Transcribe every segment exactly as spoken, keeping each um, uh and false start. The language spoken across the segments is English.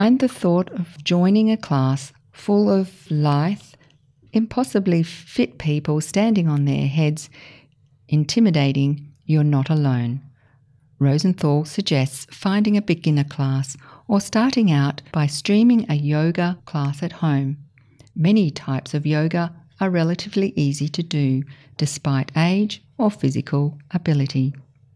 And the thought of joining a class full of lithe, impossibly fit people standing on their heads, intimidating, you're not alone. Rosenthal suggests finding a beginner class or starting out by streaming a yoga class at home. Many types of yoga are relatively easy to do despite age or physical ability.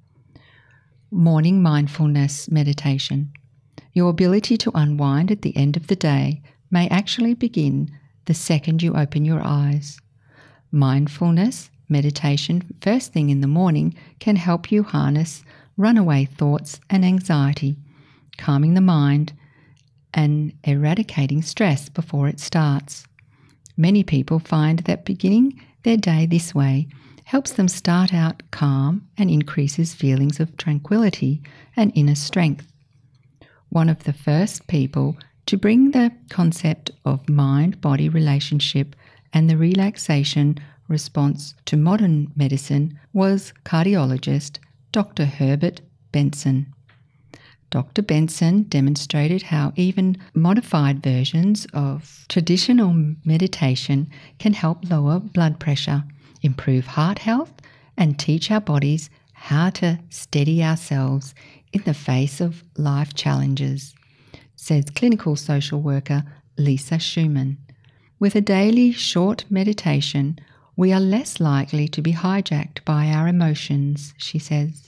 Morning mindfulness meditation. Your ability to unwind at the end of the day may actually begin the second you open your eyes. Mindfulness meditation first thing in the morning can help you harness runaway thoughts and anxiety, calming the mind and eradicating stress before it starts. Many people find that beginning their day this way helps them start out calm and increases feelings of tranquility and inner strength. One of the first people to bring the concept of mind-body relationship and the relaxation response to modern medicine was cardiologist Doctor Herbert Benson. Doctor Benson demonstrated how even modified versions of traditional meditation can help lower blood pressure, improve heart health, and teach our bodies how to steady ourselves in the face of life challenges, says clinical social worker Lisa Schumann. With a daily short meditation, we are less likely to be hijacked by our emotions, she says.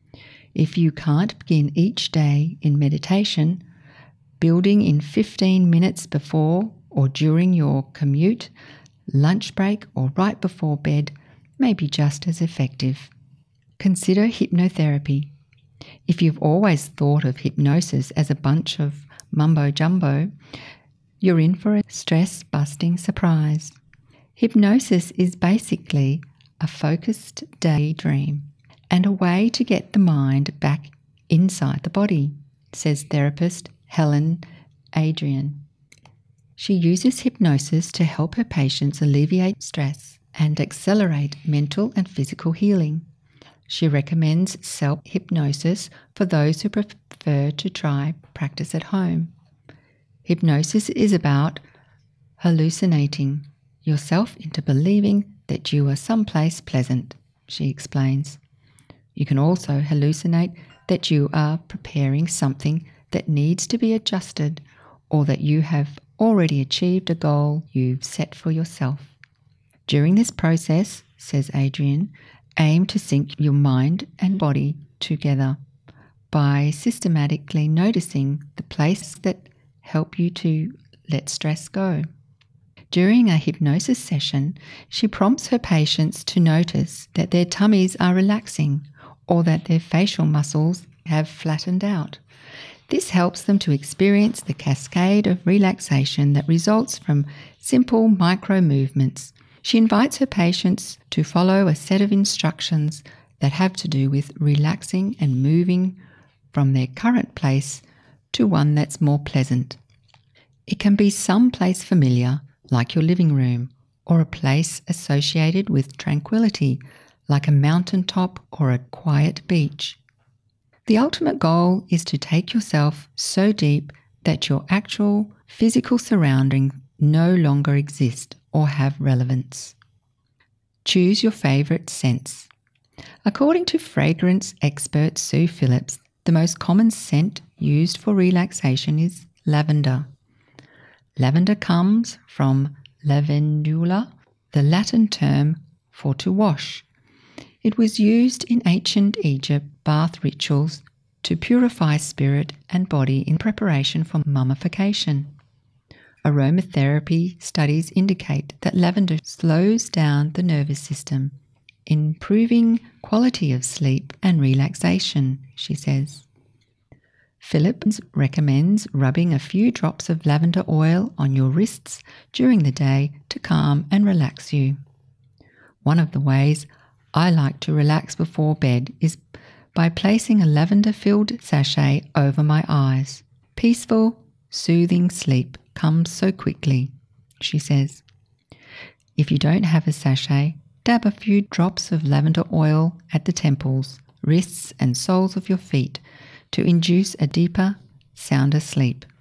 If you can't begin each day in meditation, building in fifteen minutes before or during your commute, lunch break, or right before bed may be just as effective. Consider hypnotherapy. If you've always thought of hypnosis as a bunch of mumbo-jumbo, you're in for a stress-busting surprise. Hypnosis is basically a focused daydream and a way to get the mind back inside the body, says therapist Helen Adrian. She uses hypnosis to help her patients alleviate stress and accelerate mental and physical healing. She recommends self-hypnosis for those who prefer to try practice at home. Hypnosis is about hallucinating yourself into believing that you are someplace pleasant, she explains. You can also hallucinate that you are preparing something that needs to be adjusted or that you have already achieved a goal you've set for yourself. During this process, says Adrian, aim to sync your mind and body together by systematically noticing the places that help you to let stress go. During a hypnosis session, she prompts her patients to notice that their tummies are relaxing or that their facial muscles have flattened out. This helps them to experience the cascade of relaxation that results from simple micro movements. She invites her patients to follow a set of instructions that have to do with relaxing and moving from their current place to one that's more pleasant. It can be some place familiar, like your living room, or a place associated with tranquility, like a mountaintop or a quiet beach. The ultimate goal is to take yourself so deep that your actual physical surroundings no longer exist or have relevance. Choose your favourite scents. According to fragrance expert Sue Phillips, the most common scent used for relaxation is lavender. Lavender comes from lavandula, the Latin term for to wash. It was used in ancient Egypt bath rituals to purify spirit and body in preparation for mummification. Aromatherapy studies indicate that lavender slows down the nervous system, improving quality of sleep and relaxation, she says. Phillips recommends rubbing a few drops of lavender oil on your wrists during the day to calm and relax you. One of the ways I like to relax before bed is by placing a lavender-filled sachet over my eyes. Peaceful, soothing sleep comes so quickly, she says. If you don't have a sachet, dab a few drops of lavender oil at the temples, wrists and soles of your feet to induce a deeper, sounder sleep.